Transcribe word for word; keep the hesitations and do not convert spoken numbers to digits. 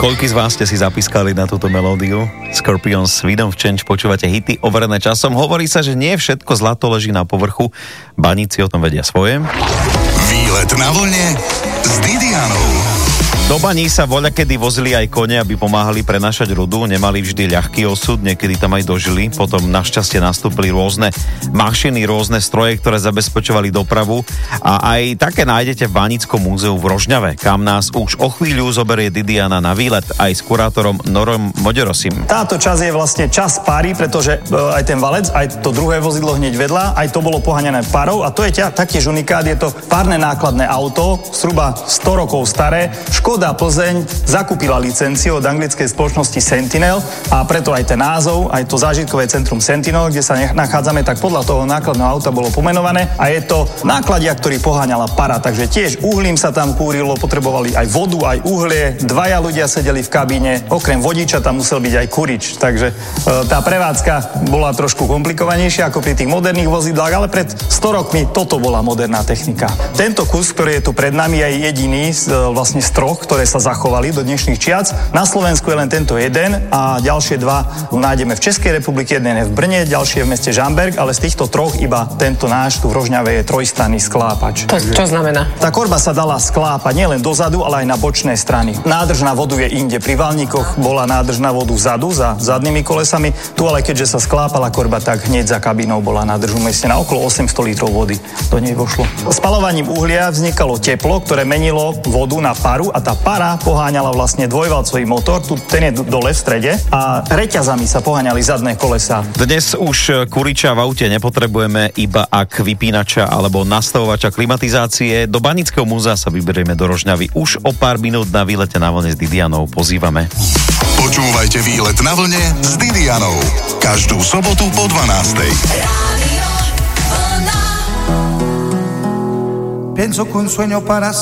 Koľký z vás ste si zapískali na túto melódiu? Scorpions, Freedom of Change, počúvate hity overené časom. Hovorí sa, že nie všetko zlato leží na povrchu. Baníci o tom vedia svoje. Výlet na vlne s Didianou. Do baní sa voľakedy vozili aj kone, aby pomáhali prenášať rudu, nemali vždy ľahký osud, niekedy tam aj dožili, potom našťastie nastúpili rôzne mašiny, rôzne stroje, ktoré zabezpečovali dopravu a aj také nájdete v Baníckom múzeu v Rožňave, kam nás už o chvíľu zoberie Didiana na výlet aj s kurátorom Norom Moderosim. Táto časť je vlastne čas páry, pretože aj ten valec, aj to druhé vozidlo hneď vedľa, aj to bolo poháňané parou a to je taktiež unikát, je to párne nákladné auto, zhruba sto rokov staré. Škoda Plzeň zakúpila licenciu od anglickej spoločnosti Sentinel a preto aj ten názov, aj to zážitkové centrum Sentinel, kde sa nachádzame, tak podľa toho nákladného auta bolo pomenované a je to nákladia, ktorý poháňala para, takže tiež uhlím sa tam kúrilo, potrebovali aj vodu, aj uhlie, dvaja ľudia sedeli v kabíne, okrem vodiča tam musel byť aj kurič, takže e, tá prevádzka bola trošku komplikovanejšia ako pri tých moderných vozidlách, ale pred sto rokmi toto bola moderná technika. Tento kus, ktorý je tu pred nami, je jediný z, e, vlastne z troch, ktoré sa zachovali do dnešných čias. Na Slovensku je len tento jeden a ďalšie dva nájdeme v Českej republike, jeden je v Brne, ďalšie je v meste Žamberk, ale z týchto troch iba tento náš tu v Rožňave je trojstranný sklápač. To čo znamená? Tá korba sa dala sklápať nielen dozadu, ale aj na bočné strany. Nádrž na vodu je inde. Pri Valníkoch bola nádrž na vodu vzadu, za zadnými kolesami. Tu ale keďže sa sklápala korba, tak hneď za kabinou bola nádrž umiestnená. Okolo osemsto litrov vody do nej vošlo. Spalovaním uhlia vznikalo teplo, ktoré menilo vodu na paru a tá para poháňala vlastne dvojvalcový motor, tu ten je dole v strede a reťazami sa poháňali zadné kolesá. Dnes už kuriča v aute nepotrebujeme, iba ak vypínača alebo nastavovača klimatizácie. Do Baníckeho múzea sa vyberieme do Rožňavy. Už o pár minút na výlete na vlne s Didianou pozývame. Počúvajte Výlet na vlne s Didianou. Každú sobotu po dvanástej. Pienso que un sueño para